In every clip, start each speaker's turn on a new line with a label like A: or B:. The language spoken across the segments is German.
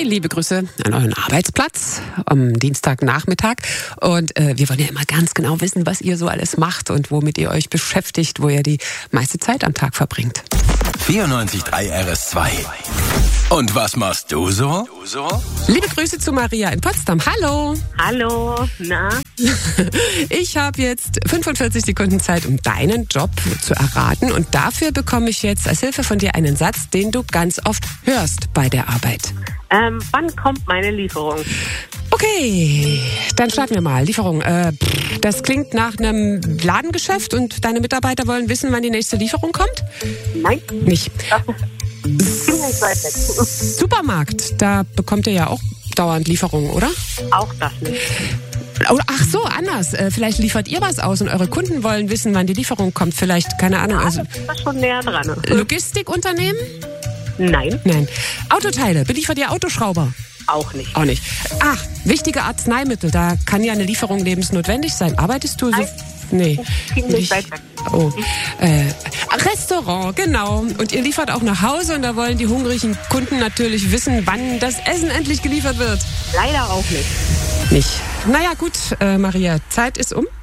A: Hey, liebe Grüße an euren Arbeitsplatz am Dienstagnachmittag. Und wir wollen ja immer ganz genau wissen, was ihr so alles macht und womit ihr euch beschäftigt, wo ihr die meiste Zeit am Tag verbringt.
B: 94.3 RS2. Und was machst du so?
A: Liebe Grüße zu Maria in Potsdam. Hallo.
C: Hallo, na?
A: Ich habe jetzt 45 Sekunden Zeit, um deinen Job zu erraten. Und dafür bekomme ich jetzt als Hilfe von dir einen Satz, den du ganz oft hörst bei der Arbeit.
C: Wann kommt meine Lieferung?
A: Okay, dann starten wir mal. Lieferung. Das klingt nach einem Ladengeschäft und deine Mitarbeiter wollen wissen, wann die nächste Lieferung kommt?
C: Nein.
A: Nicht.
C: Ziemlich weit weg.
A: Supermarkt, da bekommt ihr ja auch dauernd Lieferungen, oder?
C: Auch das nicht.
A: Ach so, anders. Vielleicht liefert ihr was aus und eure Kunden wollen wissen, wann die Lieferung kommt. Vielleicht, keine Ahnung. Also
C: Das ist schon näher dran.
A: Logistikunternehmen?
C: Nein,
A: Nein. Autoteile. Beliefert ihr Autoschrauber?
C: auch nicht.
A: Auch nicht. Ach, wichtige Arzneimittel. Da kann ja eine Lieferung lebensnotwendig sein. Arbeitest du so?
C: Nein.
A: Nee.
C: Ziemlich weit weg.
A: Oh. Restaurant, genau. Und ihr liefert auch nach Hause und da wollen die hungrigen Kunden natürlich wissen, wann das Essen endlich geliefert wird.
C: Leider auch nicht.
A: Nicht. Naja, gut, Maria, Zeit ist um.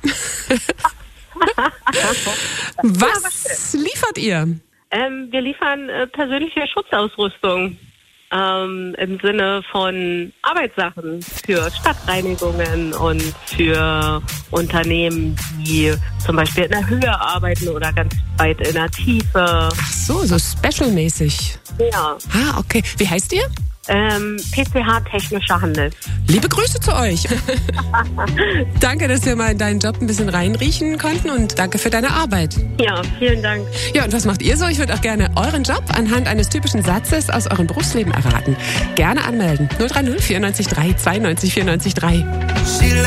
A: Was liefert ihr?
C: Wir liefern persönliche Schutzausrüstung. Im Sinne von Arbeitssachen für Stadtreinigungen und für Unternehmen, die zum Beispiel in der Höhe arbeiten oder ganz weit in der Tiefe.
A: Ach so specialmäßig.
C: Ja.
A: Ah, okay. Wie heißt ihr?
C: PCH Technischer Handel.
A: Liebe Grüße zu euch. Danke, dass wir mal in deinen Job ein bisschen reinriechen konnten und danke für deine Arbeit.
C: Ja, vielen Dank.
A: Ja, und was macht ihr so? Ich würde auch gerne euren Job anhand eines typischen Satzes aus eurem Berufsleben erraten. Gerne anmelden. 030 94 3 92 94 3.